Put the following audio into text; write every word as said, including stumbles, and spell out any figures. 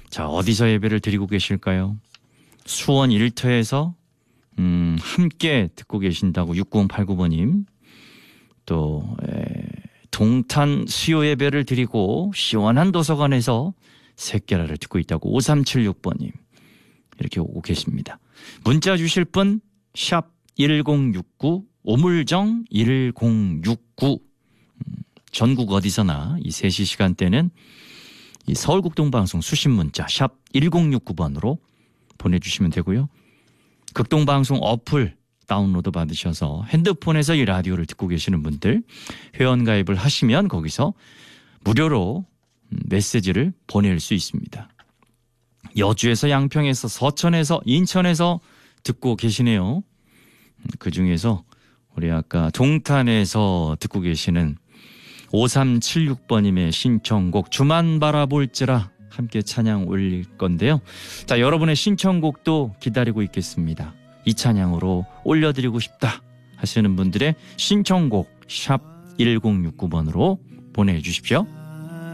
자, 어디서 예배를 드리고 계실까요? 수원 일터에서 음, 함께 듣고 계신다고 육구공팔구 번님, 또 에, 동탄 수요 예배를 드리고 시원한 도서관에서 새끼라를 듣고 있다고 오삼칠육 번님 이렇게 오고 계십니다. 문자 주실 분 샵 일공육구, 오물정 일공육구. 음, 전국 어디서나 이 세 시 시간대는 이 서울국동방송 수신 문자 샵 일공육구 번으로 보내주시면 되고요. 극동방송 어플 다운로드 받으셔서 핸드폰에서 이 라디오를 듣고 계시는 분들 회원가입을 하시면 거기서 무료로 메시지를 보낼 수 있습니다. 여주에서, 양평에서, 서천에서, 인천에서 듣고 계시네요. 그중에서 우리 아까 동탄에서 듣고 계시는 오삼칠육 번님의 신청곡 주만 바라볼지라 함께 찬양 올릴 건데요. 자, 여러분의 신청곡도 기다리고 있겠습니다. 이 찬양으로 올려드리고 싶다 하시는 분들의 신청곡 샵 일공육구 번으로 보내주십시오.